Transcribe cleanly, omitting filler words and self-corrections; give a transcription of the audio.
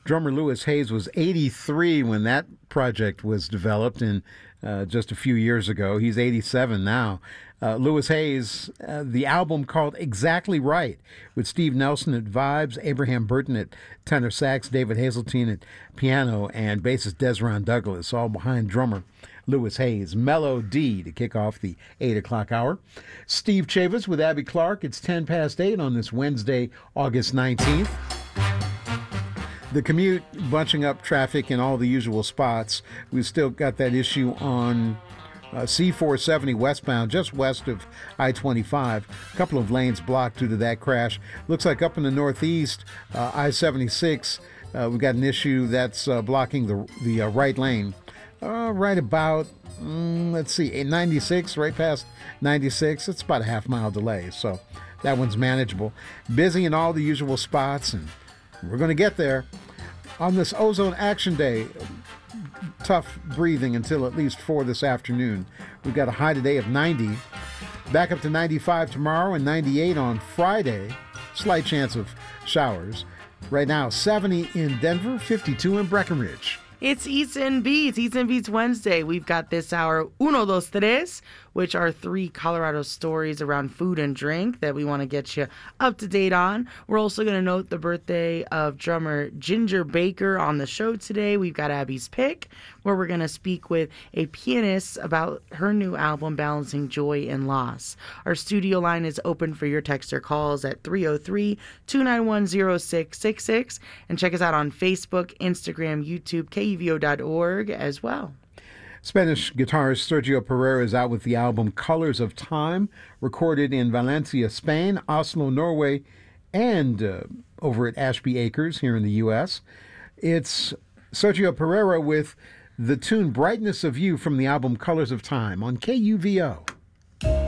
Drummer Louis Hayes was 83 when that project was developed, and just a few years ago. He's 87 now. Louis Hayes, the album called Exactly Right, with Steve Nelson at vibes, Abraham Burton at tenor sax, David Hazeltine at piano, and bassist Desron Douglas, all behind drummer Louis Hayes. Mellow D to kick off the 8 o'clock hour. Steve Chavis with Abby Clark. It's 10 past 8 on this Wednesday, August 19th. The commute bunching up traffic in all the usual spots. We've still got that issue on C470 westbound, just west of I-25. A couple of lanes blocked due to that crash. Looks like up in the northeast, I-76, we've got an issue that's blocking the right lane. Right about, 96, right past 96. It's about a half-mile delay, so that one's manageable. Busy in all the usual spots, and we're going to get there. On this Ozone Action Day, tough breathing until at least 4 this afternoon. We've got a high today of 90, back up to 95 tomorrow and 98 on Friday. Slight chance of showers. Right now, 70 in Denver, 52 in Breckenridge. It's Eats and Beats. Eats and Beats Wednesday. We've got this hour, Uno, Dos, Tres, which are 3 Colorado stories around food and drink that we want to get you up to date on. We're also going to note the birthday of drummer Ginger Baker on the show today. We've got Abby's Pick, where we're going to speak with a pianist about her new album, Balancing Joy and Loss. Our studio line is open for your text or calls at 303-291-0666. And check us out on Facebook, Instagram, YouTube, KUVO.org as well. Spanish guitarist Sergio Pereira is out with the album Colors of Time, recorded in Valencia, Spain, Oslo, Norway, and over at Ashby Acres here in the U.S. It's Sergio Pereira with the tune Brightness of You from the album Colors of Time on KUVO.